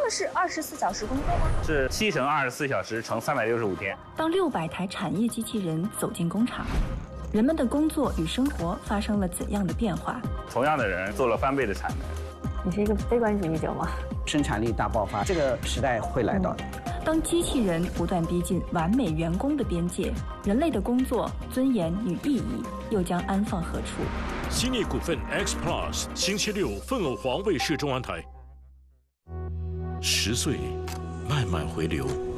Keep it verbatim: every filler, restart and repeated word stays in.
个是二十四小时工作吗？ 是七乘二十四小时乘三百六十五天。 当六百台产业机器人走进工厂，人们的工作与生活发生了怎样的变化？ 同样的人做了翻倍的产能。 你是一个悲观主义者吗？ 生产力大爆发，这个时代会来到的。 嗯、当机器人不断逼近完美员工的边界，人类的工作尊严与意义又将安放何处？ 新力股份 X Plus 星期六凤凰卫视中央台。十岁慢慢回流。